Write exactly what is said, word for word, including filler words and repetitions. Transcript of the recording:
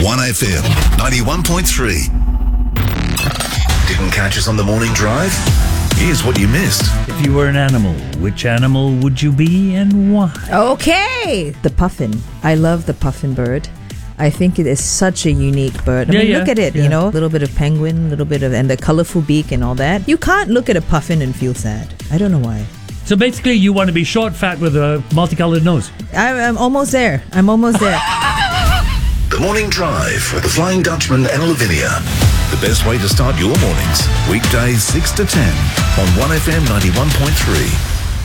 one F M ninety-one point three. Didn't catch us on the morning drive? Here's what you missed. If you were an animal, which animal would you be and why? Okay, the puffin. I love the puffin bird. I think it is such a unique bird. I Yeah, mean, yeah, look at it, yeah. you know, a little bit of penguin, a little bit of, and the colorful beak and all that. You can't look at a puffin and feel sad. I don't know why. So basically, you want to be short, fat with a multicolored nose. I, I'm almost there. I'm almost there. The Morning Drive with the Flying Dutchman and Lavinia. The best way to start your mornings. Weekdays six to ten on one F M ninety-one point three.